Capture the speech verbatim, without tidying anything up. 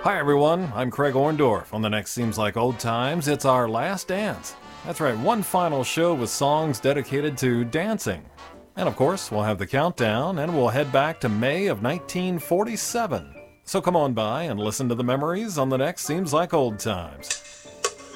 Hi everyone, I'm Craig Orndorff. On The Next Seems Like Old Times, it's our last dance. That's right, one final show with songs dedicated to dancing. And of course, we'll have the countdown and we'll head back to May of nineteen forty-seven. So come on by and listen to the memories on The Next Seems Like Old Times.